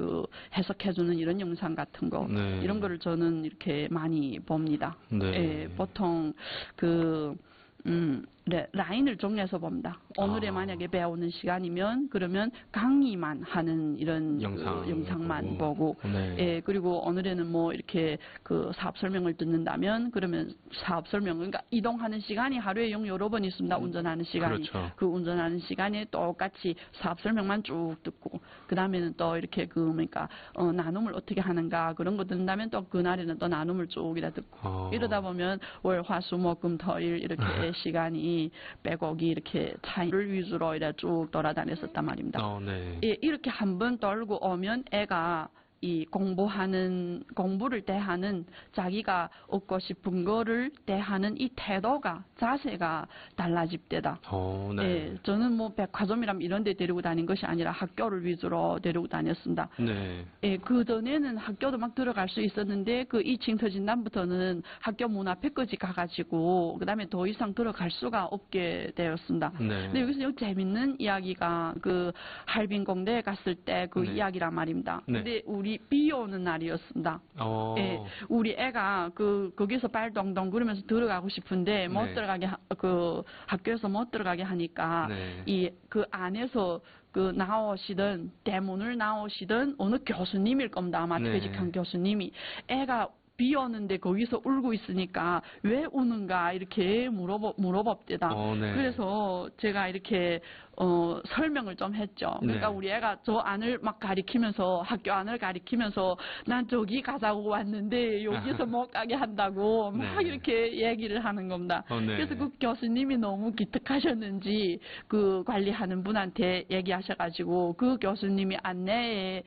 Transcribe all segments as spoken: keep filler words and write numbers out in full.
그 해석해주는 이런 영상 같은 거 네. 이런 거를 저는 이렇게 많이 봅니다. 네. 예, 보통 그 음, 네, 라인을 정리해서 봅니다. 오늘에 아. 만약에 배우는 시간이면 그러면 강의만 하는 이런 영상 그 영상만 보고. 보고, 네. 예, 그리고 오늘에는 뭐 이렇게 그 사업 설명을 듣는다면 그러면 사업 설명, 그러니까 이동하는 시간이 하루에 용 여러 번 있습니다. 운전하는 시간이. 그렇죠. 그 운전하는 시간에 똑같이 사업 설명만 쭉 듣고, 그 다음에는 또 이렇게 그 그러니까 어, 나눔을 어떻게 하는가 그런 거 듣는다면 또 그날에는 또 나눔을 쭉 이다 듣고 어. 이러다 보면 월, 화, 수, 목, 금, 토, 일 이렇게 시간이 빼곡이 이렇게 차이를 위주로 이렇게 쭉 돌아다녔었단 말입니다. 어, 네. 예, 이렇게 한 번 돌고 오면 애가 이 공부하는, 공부를 대하는 자기가 얻고 싶은 거를 대하는 이 태도가, 자세가 달라집대다. 어, 네. 예, 저는 뭐 백화점이랑 이런 데 데리고 다닌 것이 아니라 학교를 위주로 데리고 다녔습니다. 네. 예, 그 전에는 학교도 막 들어갈 수 있었는데 그 이 층 터진 다음부터는 학교 문 앞에까지 가가지고 그 다음에 더 이상 들어갈 수가 없게 되었습니다. 네. 근데 여기서 요 재밌는 이야기가 그 할빈공대에 갔을 때 그 네. 이야기란 말입니다. 네. 근데 우리 비 오는 날이었습니다. 어. 예, 우리 애가 그 거기서 발동동 구르면서 들어가고 싶은데 못 네. 들어가게 하, 그 학교에서 못 들어가게 하니까 네. 이 그 안에서 그 나오시던 대문을 나오시던 어느 교수님일 겁니다. 아마 네. 퇴직한 교수님이 애가 비 오는데 거기서 울고 있으니까 왜 우는가 이렇게 물어보, 물어봅대다. 어, 네. 그래서 제가 이렇게 어, 설명을 좀 했죠. 그러니까 네. 우리 애가 저 안을 막 가리키면서 학교 안을 가리키면서 난 저기 가자고 왔는데 여기서 못 가게 한다고 막 네. 이렇게 얘기를 하는 겁니다. 어, 네. 그래서 그 교수님이 너무 기특하셨는지 그 관리하는 분한테 얘기하셔가지고 그 교수님이 안내에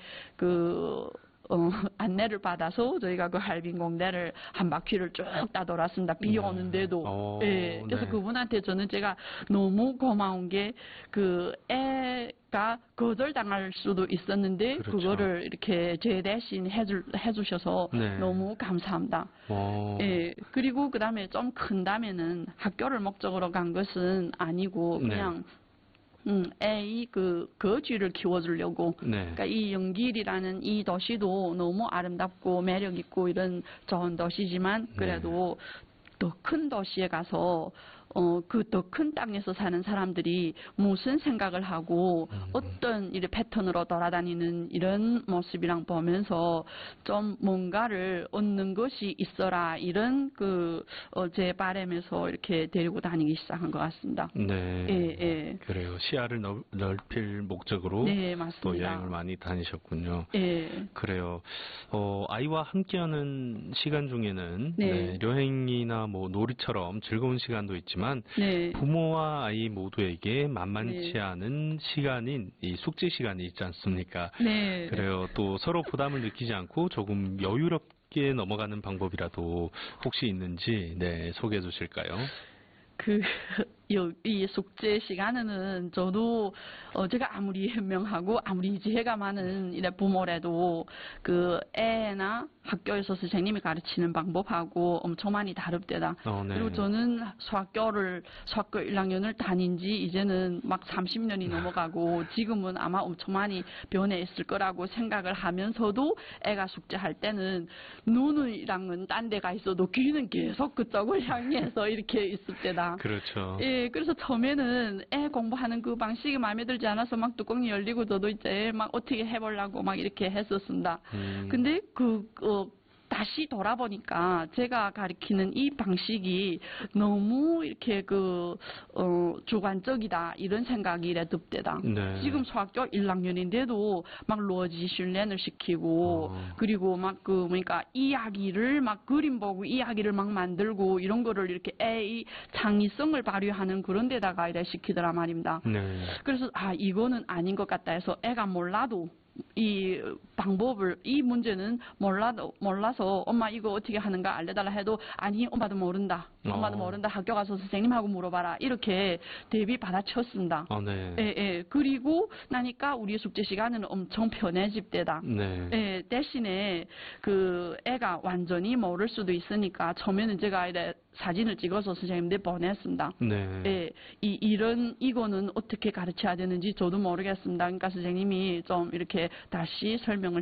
그 어, 안내를 받아서 저희가 그 할빈공대를 한 바퀴를 쭉 다 돌았습니다. 비 네. 오는데도. 오, 예. 그래서 네. 그분한테 저는 제가 너무 고마운 게 그 애가 거절당할 수도 있었는데 그렇죠. 그거를 이렇게 제 대신 해줄, 해주셔서 네. 너무 감사합니다. 어. 예. 그리고 그 다음에 좀 큰 다음에는 학교를 목적으로 간 것은 아니고 네. 그냥 음, 애의 그 거쥐를 키워주려고. 네. 그러니까 이 영길이라는 이 도시도 너무 아름답고 매력 있고 이런 좋은 도시지만 그래도 더 큰 도시에 가서 어, 그 더 큰 땅에서 사는 사람들이 무슨 생각을 하고 음. 어떤 이런 패턴으로 돌아다니는 이런 모습이랑 보면서 좀 뭔가를 얻는 것이 있어라 이런 그 어, 제 바람에서 이렇게 데리고 다니기 시작한 것 같습니다. 네. 예, 예. 그래요. 시야를 넓, 넓힐 목적으로 네, 또 맞습니다. 여행을 많이 다니셨군요. 예. 그래요. 어, 아이와 함께하는 시간 중에는 네. 네, 여행이나 뭐 놀이처럼 즐거운 시간도 있지만 네. 부모와 아이 모두에게 만만치 네. 않은 시간인 이 숙제 시간이 있지 않습니까? 네. 그래요. 또 서로 부담을 느끼지 않고 조금 여유롭게 넘어가는 방법이라도 혹시 있는지 네, 소개해 주실까요? 그, 요, 이 숙제 시간에는 저도, 어, 제가 아무리 현명하고 아무리 지혜가 많은 이래 부모라도 그 애나 학교에서 선생님이 가르치는 방법하고 엄청 많이 다릅대다. 어, 네. 그리고 저는 소학교를, 소학교 일 학년을 다닌 지 이제는 막 삼십 년이 넘어가고 지금은 아마 엄청 많이 변해 있을 거라고 생각을 하면서도 애가 숙제할 때는 눈이랑은 딴 데가 있어도 귀는 계속 그쪽을 향해서 이렇게 있을 때다. 그렇죠. 예, 그래서 처음에는 애 공부하는 그 방식이 마음에 들지 않아서 막 뚜껑이 열리고 저도 이제 막 어떻게 해보려고 막 이렇게 했었습니다. 음. 근데 그, 어, 다시 돌아보니까 제가 가리키는 이 방식이 너무 이렇게 그, 어, 주관적이다. 이런 생각이 이래 듭대다. 네. 지금 소학교 일 학년인데도 막 로지 슐렌을 시키고, 어. 그리고 막 그, 그러니까 이야기를 막 그림 보고 이야기를 막 만들고 이런 거를 이렇게 애의 창의성을 발휘하는 그런 데다가 이래 시키더라 말입니다. 네. 그래서 아, 이거는 아닌 것 같다 해서 애가 몰라도 이 방법을, 이 문제는 몰라도, 몰라서 엄마 이거 어떻게 하는가 알려달라 해도 아니, 엄마도 모른다. 엄마도 어. 모른다. 학교 가서 선생님하고 물어봐라. 이렇게 대비 받아쳤습니다. 어, 네. 예, 예. 그리고 나니까 우리 숙제 시간은 엄청 편해집대다. 네. 예, 대신에 그 애가 완전히 모를 수도 있으니까 처음에는 제가 이래 사진을 찍어서 선생님한테 보냈습니다. 네. 예, 이, 이런, 이거는 어떻게 가르쳐야 되는지 저도 모르겠습니다. 그러니까 선생님이 좀 이렇게 다시 설명을